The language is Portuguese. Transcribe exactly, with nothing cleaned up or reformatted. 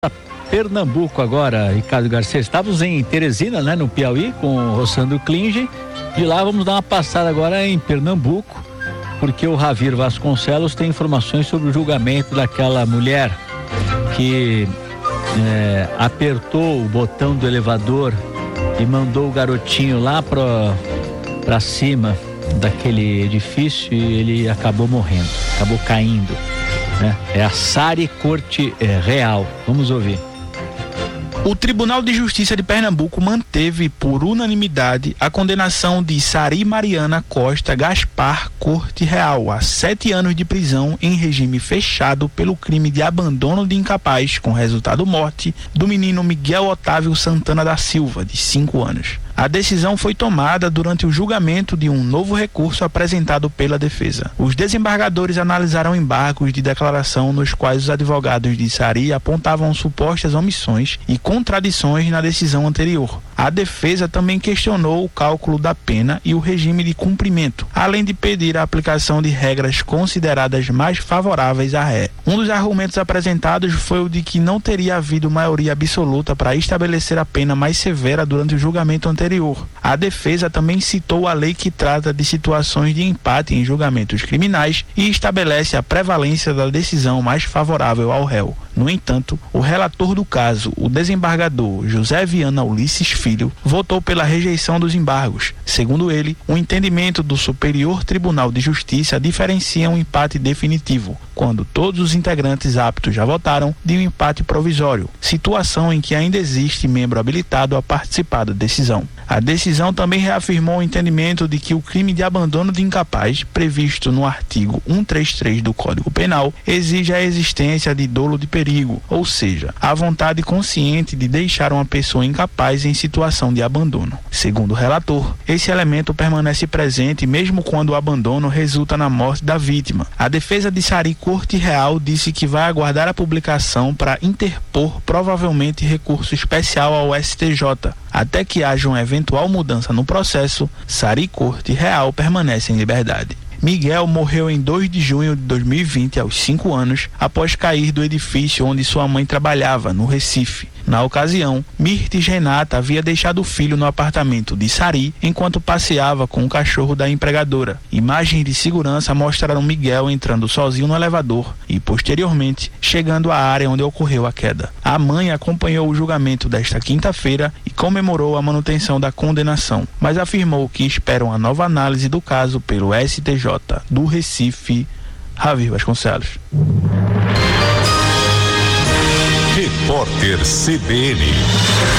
Pernambuco agora, Ricardo Garcia. Estávamos em Teresina, né, no Piauí, com o Rossandro Klinge. De lá vamos dar uma passada agora em Pernambuco, porque o Ravir Vasconcelos tem informações sobre o julgamento daquela mulher que é, apertou o botão do elevador e mandou o garotinho lá pra, pra cima daquele edifício e ele acabou morrendo, acabou caindo, né? É a Sari Corte é, Real. Vamos ouvir. O Tribunal de Justiça de Pernambuco manteve por unanimidade a condenação de Sari Mariana Costa Gaspar Corte Real a sete anos de prisão em regime fechado pelo crime de abandono de incapaz com resultado morte do menino Miguel Otávio Santana da Silva, de cinco anos. A decisão foi tomada durante o julgamento de um novo recurso apresentado pela defesa. Os desembargadores analisaram embargos de declaração nos quais os advogados de Sari apontavam supostas omissões e contradições na decisão anterior. A defesa também questionou o cálculo da pena e o regime de cumprimento, além de pedir a aplicação de regras consideradas mais favoráveis à ré. Um dos argumentos apresentados foi o de que não teria havido maioria absoluta para estabelecer a pena mais severa durante o julgamento anterior. A defesa também citou a lei que trata de situações de empate em julgamentos criminais e estabelece a prevalência da decisão mais favorável ao réu. No entanto, o relator do caso, o desembargador José Viana Ulisses Filho, votou pela rejeição dos embargos. Segundo ele, o entendimento do Superior Tribunal de Justiça diferencia um empate definitivo, quando todos os integrantes aptos já votaram, de um empate provisório, situação em que ainda existe membro habilitado a participar da decisão. A decisão também reafirmou o entendimento de que o crime de abandono de incapaz, previsto no artigo cento e trinta e três do Código Penal, exige a existência de dolo de perigo, ou seja, a vontade consciente de deixar uma pessoa incapaz em situação de abandono. Segundo o relator, esse elemento permanece presente mesmo quando o abandono resulta na morte da vítima. A defesa de Sari Corte Real disse que vai aguardar a publicação para interpor provavelmente recurso especial ao S T J. Até que haja uma eventual mudança no processo, Sari Corte Real permanece em liberdade. Miguel morreu em dois de junho de dois mil e vinte, aos cinco anos, após cair do edifício onde sua mãe trabalhava, no Recife. Na ocasião, Mirtes Renata havia deixado o filho no apartamento de Sari enquanto passeava com o cachorro da empregadora. Imagens de segurança mostraram Miguel entrando sozinho no elevador e, posteriormente, chegando à área onde ocorreu a queda. A mãe acompanhou o julgamento desta quinta-feira e comemorou a manutenção da condenação, mas afirmou que espera uma nova análise do caso pelo S T J do Recife. Ravir Vasconcelos. Repórter C B N.